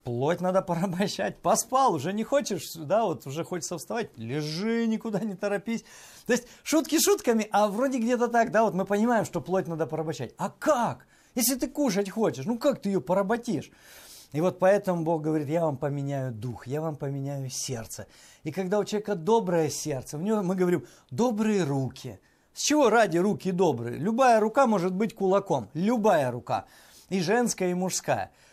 Плоть надо порабощать. Поспал, уже не хочешь, да, вот уже хочется вставать. Лежи, никуда не торопись. То есть шутки шутками, а вроде где-то так, да, вот мы понимаем, что плоть надо порабощать. А как? Если ты кушать хочешь, ну как ты ее поработишь? И вот поэтому Бог говорит, я вам поменяю дух, я вам поменяю сердце. И когда у человека доброе сердце, у него, мы говорим, добрые руки. С чего ради руки добрые? Любая рука может быть кулаком, любая рука. И женская, и мужская.